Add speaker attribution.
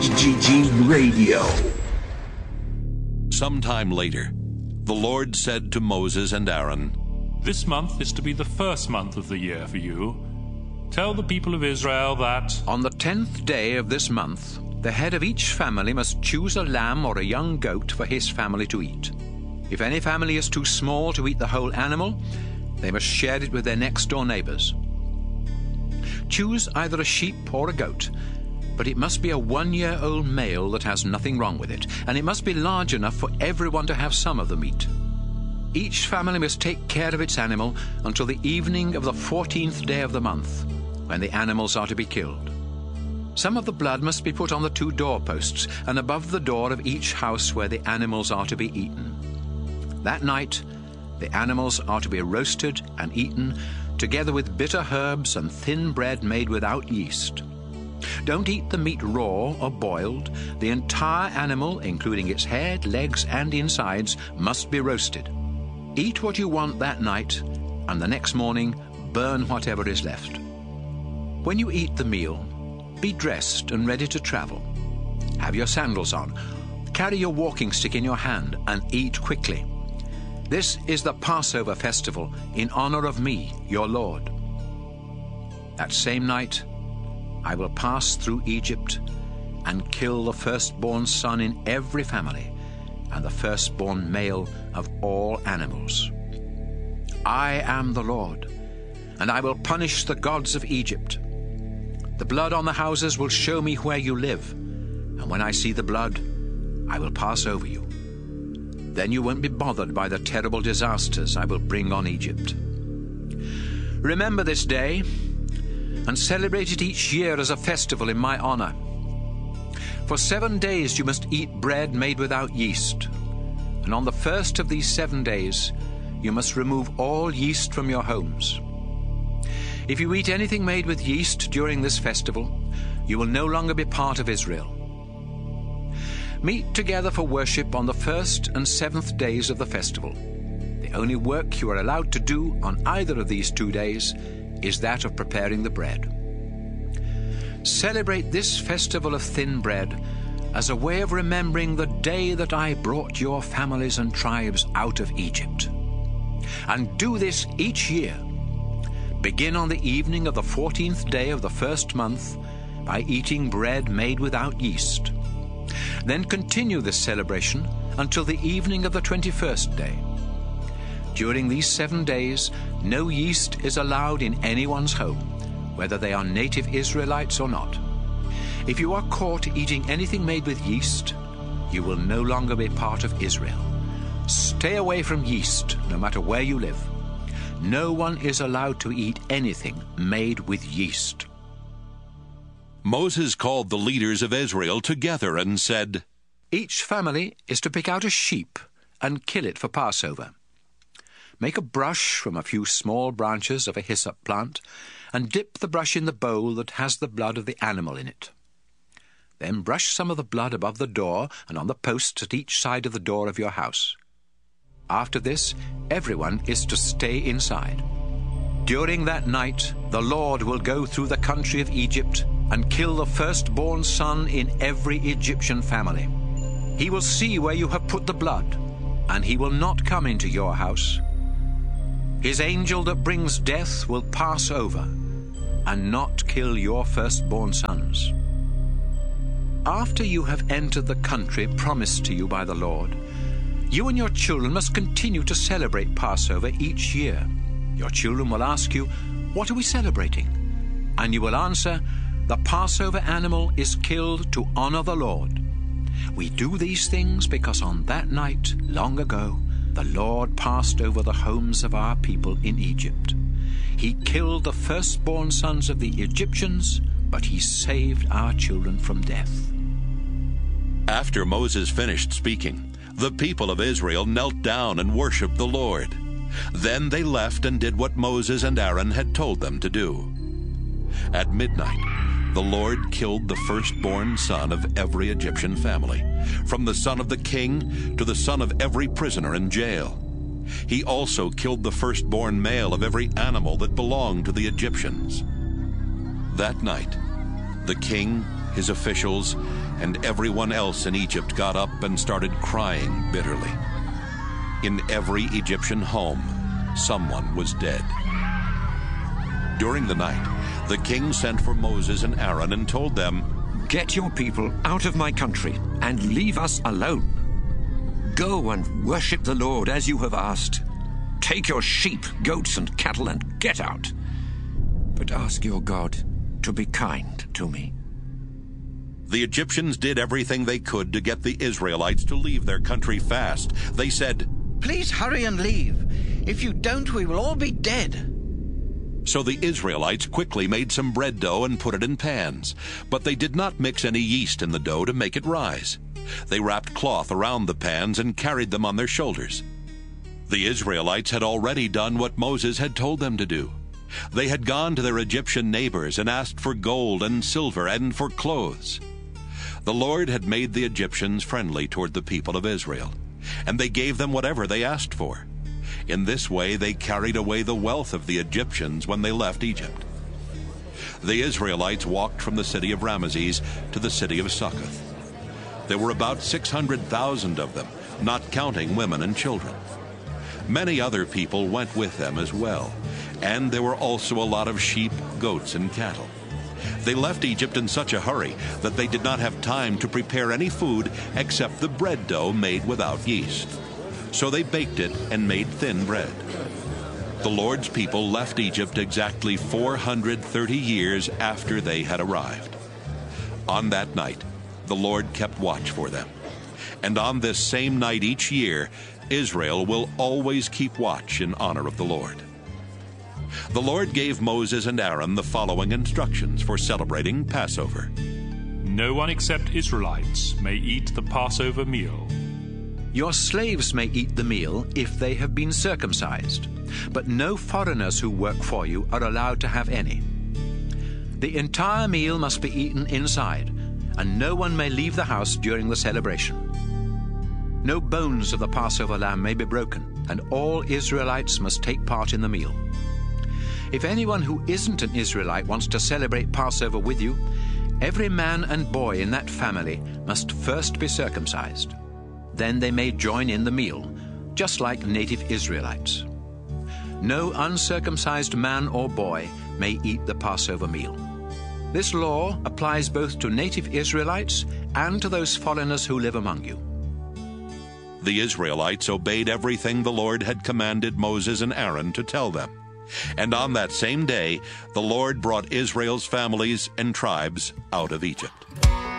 Speaker 1: HGG Radio.
Speaker 2: Sometime later, the Lord said to Moses and Aaron,
Speaker 3: "This month is to be the first month of the year for you. Tell the people of Israel that
Speaker 4: on the 10th day of this month, the head of each family must choose a lamb or a young goat for his family to eat. If any family is too small to eat the whole animal, they must share it with their next-door neighbors. Choose either a sheep or a goat, but it must be a 1-year-old male that has nothing wrong with it, and it must be large enough for everyone to have some of the meat. Each family must take care of its animal until the evening of the 14th day of the month, when the animals are to be killed. Some of the blood must be put on the 2 doorposts and above the door of each house where the animals are to be eaten. That night, the animals are to be roasted and eaten together with bitter herbs and thin bread made without yeast. Don't eat the meat raw or boiled. The entire animal, including its head, legs, and insides, must be roasted. Eat what you want that night, and the next morning burn whatever is left. When you eat the meal, be dressed and ready to travel. Have your sandals on. Carry your walking stick in your hand and eat quickly. This is the Passover festival in honor of me, your Lord. That same night, I will pass through Egypt and kill the firstborn son in every family and the firstborn male of all animals. I am the Lord, and I will punish the gods of Egypt. The blood on the houses will show me where you live, and when I see the blood, I will pass over you. Then you won't be bothered by the terrible disasters I will bring on Egypt. Remember this day and celebrate it each year as a festival in my honor. For 7 days you must eat bread made without yeast, and on the first of these 7 days you must remove all yeast from your homes. If you eat anything made with yeast during this festival, you will no longer be part of Israel. Meet together for worship on the 1st and 7th days of the festival. The only work you are allowed to do on either of these 2 days is that of preparing the bread. Celebrate this festival of thin bread as a way of remembering the day that I brought your families and tribes out of Egypt. And do this each year. Begin on the evening of the 14th day of the first month by eating bread made without yeast. Then continue this celebration until the evening of the 21st day. During these 7 days, no yeast is allowed in anyone's home, whether they are native Israelites or not. If you are caught eating anything made with yeast, you will no longer be part of Israel. Stay away from yeast, no matter where you live. No one is allowed to eat anything made with yeast.
Speaker 2: Moses called the leaders of Israel together and said,
Speaker 4: Each family is to pick out a sheep and kill it for Passover. Make a brush from a few small branches of a hyssop plant and dip the brush in the bowl that has the blood of the animal in it. Then brush some of the blood above the door and on the posts at each side of the door of your house. After this, everyone is to stay inside. During that night, the Lord will go through the country of Egypt and kill the firstborn son in every Egyptian family. He will see where you have put the blood, and he will not come into your house. His angel that brings death will pass over and not kill your firstborn sons. After you have entered the country promised to you by the Lord, you and your children must continue to celebrate Passover each year. Your children will ask you, "What are we celebrating?" And you will answer, "The Passover animal is killed to honor the Lord. We do these things because on that night, long ago, the Lord passed over the homes of our people in Egypt. He killed the firstborn sons of the Egyptians, but he saved our children from death."
Speaker 2: After Moses finished speaking, the people of Israel knelt down and worshipped the Lord. Then they left and did what Moses and Aaron had told them to do. At midnight, the Lord killed the firstborn son of every Egyptian family, from the son of the king to the son of every prisoner in jail. He also killed the firstborn male of every animal that belonged to the Egyptians. That night, the king his officials, and everyone else in Egypt got up and started crying bitterly. In every Egyptian home, someone was dead. During the night, the king sent for Moses and Aaron and told them,
Speaker 5: "Get your people out of my country and leave us alone. Go and worship the Lord as you have asked. Take your sheep, goats, and cattle and get out. But ask your God to be kind to me."
Speaker 2: The Egyptians did everything they could to get the Israelites to leave their country fast. They said,
Speaker 6: "Please hurry and leave. If you don't, we will all be dead."
Speaker 2: So the Israelites quickly made some bread dough and put it in pans. But they did not mix any yeast in the dough to make it rise. They wrapped cloth around the pans and carried them on their shoulders. The Israelites had already done what Moses had told them to do. They had gone to their Egyptian neighbors and asked for gold and silver and for clothes. The Lord had made the Egyptians friendly toward the people of Israel, and they gave them whatever they asked for. In this way they carried away the wealth of the Egyptians when they left Egypt. The Israelites walked from the city of Ramesses to the city of Succoth. There were about 600,000 of them, not counting women and children. Many other people went with them as well, and there were also a lot of sheep, goats, and cattle. They left Egypt in such a hurry that they did not have time to prepare any food except the bread dough made without yeast. So they baked it and made thin bread. The Lord's people left Egypt exactly 430 years after they had arrived. On that night, the Lord kept watch for them. And on this same night each year, Israel will always keep watch in honor of the Lord. The Lord gave Moses and Aaron the following instructions for celebrating Passover.
Speaker 3: No one except Israelites may eat the Passover meal.
Speaker 4: Your slaves may eat the meal if they have been circumcised, but no foreigners who work for you are allowed to have any. The entire meal must be eaten inside, and no one may leave the house during the celebration. No bones of the Passover lamb may be broken, and all Israelites must take part in the meal. If anyone who isn't an Israelite wants to celebrate Passover with you, every man and boy in that family must first be circumcised. Then they may join in the meal, just like native Israelites. No uncircumcised man or boy may eat the Passover meal. This law applies both to native Israelites and to those foreigners who live among you.
Speaker 2: The Israelites obeyed everything the Lord had commanded Moses and Aaron to tell them. And on that same day, the Lord brought Israel's families and tribes out of Egypt.